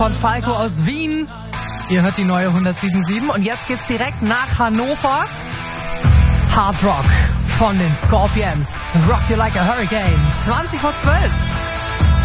Von Falco aus Wien. Ihr hört die neue 107.7 und jetzt geht's direkt nach Hannover. Hard Rock von den Scorpions. Rock You Like a Hurricane. 20 vor 12.